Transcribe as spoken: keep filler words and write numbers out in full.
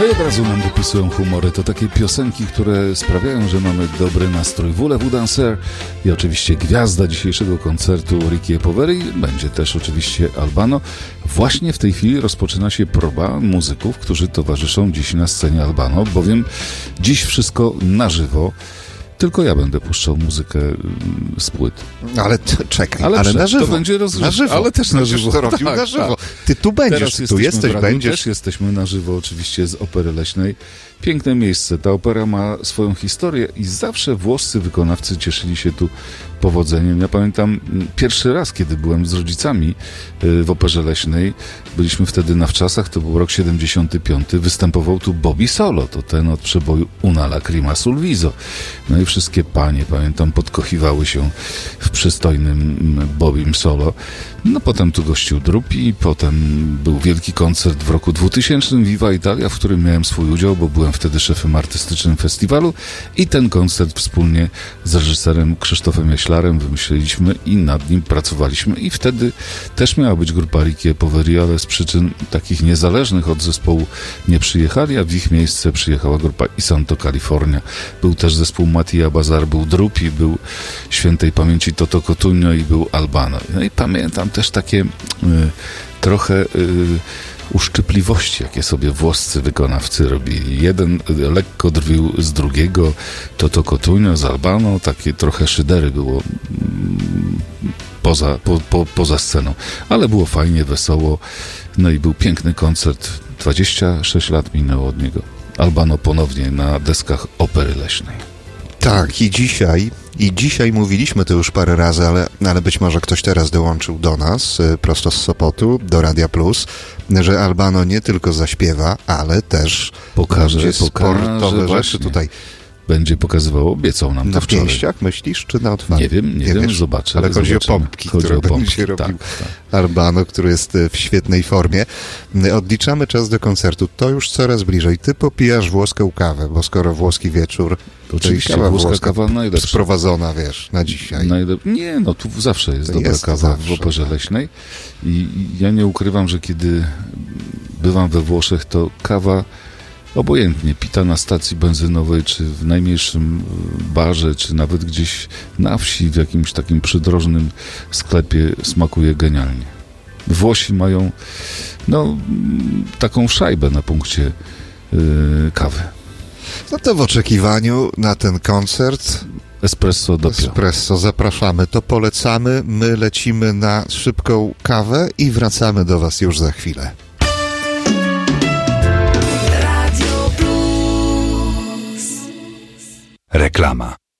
No i od razu nam dopisują humory. To takie piosenki, które sprawiają, że mamy dobry nastrój. Voulez-vous danser i oczywiście gwiazda dzisiejszego koncertu Ricky Poveri. Będzie też oczywiście Albano. Właśnie w tej chwili rozpoczyna się próba muzyków, którzy towarzyszą dziś na scenie Albano, bowiem dziś wszystko na żywo. Tylko ja będę puszczał muzykę z płyt. Ale t- czekaj, ale, ale na żywo. To będzie rozrywka. Na żywo. Ale też na żywo. To robił tak, na żywo. Tak. Ty tu będziesz, Teraz ty tu jesteś, będziesz. Też jesteśmy na żywo oczywiście z Opery Leśnej. Piękne miejsce. Ta opera ma swoją historię i zawsze włoscy wykonawcy cieszyli się tu powodzeniem. Ja pamiętam pierwszy raz, kiedy byłem z rodzicami w Operze Leśnej. Byliśmy wtedy na wczasach, to był rok siedemdziesiąty piąty. Występował tu Bobby Solo, to ten od przeboju Una lacrima sul viso. No i wszystkie panie, pamiętam, podkochiwały się w przystojnym Bobbym Solo. No potem tu gościł Drupi, potem był wielki koncert w roku dwutysięcznym Viva Italia, w którym miałem swój udział, bo byłem wtedy szefem artystycznym festiwalu i ten koncert wspólnie z reżyserem Krzysztofem Jaślarem wymyśliliśmy i nad nim pracowaliśmy i wtedy też miała być grupa Ricky Poveri, ale z przyczyn takich niezależnych od zespołu nie przyjechali, a w ich miejsce przyjechała grupa Isanto California. Był też zespół Mattia Bazar, był Drupi, był świętej pamięci Toto Cotugno i był Albano. No i pamiętam też takie y, trochę y, uszczypliwości, jakie sobie włoscy wykonawcy robili. Jeden lekko drwił z drugiego, Toto Cotugno z Albano, takie trochę szydery było poza, po, po, poza sceną. Ale było fajnie, wesoło. No i był piękny koncert. dwadzieścia sześć lat minęło od niego. Albano ponownie na deskach Opery Leśnej. Tak, i dzisiaj, i dzisiaj mówiliśmy to już parę razy, ale, ale być może ktoś teraz dołączył do nas, prosto z Sopotu, do Radia Plus, że Albano nie tylko zaśpiewa, ale też pokaże, będzie sportowe pokaże, rzeczy tutaj. Będzie pokazywał, obiecał nam to na wczoraj. pięściach, myślisz, czy na otwartym? Nie wiem, nie, nie wiem, wiesz? Zobaczę. Ale chodzi zobaczymy. o pompki, chodzi które o pompki. będzie robił tak, tak. Albano, który jest w świetnej formie. Odliczamy czas do koncertu. To już coraz bliżej. Ty popijasz włoską kawę, bo skoro włoski wieczór, to oczywiście kawa włoska włoska kawa najlepsza. Sprowadzona, wiesz, na dzisiaj. Najlep... Nie, no tu zawsze jest to dobra jest kawa zawsze. w Operze Leśnej i ja nie ukrywam, że kiedy bywam we Włoszech, to kawa obojętnie pita na stacji benzynowej, czy w najmniejszym barze, czy nawet gdzieś na wsi, w jakimś takim przydrożnym sklepie smakuje genialnie. Włosi mają no, taką szajbę na punkcie yy, kawy. No to w oczekiwaniu na ten koncert Espresso dopiero. Espresso, zapraszamy, to polecamy. My lecimy na szybką kawę i wracamy do was już za chwilę. Reklama.